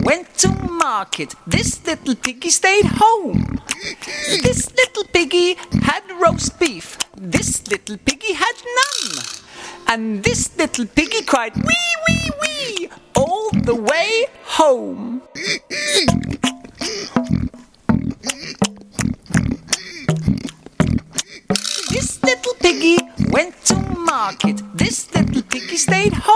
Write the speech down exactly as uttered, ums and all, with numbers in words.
went to market. This little piggy stayed home. This little piggy had roast beef. This little piggy had none. And this little piggy cried wee, wee, wee all the way home. This little piggy went to market. This little piggy stayed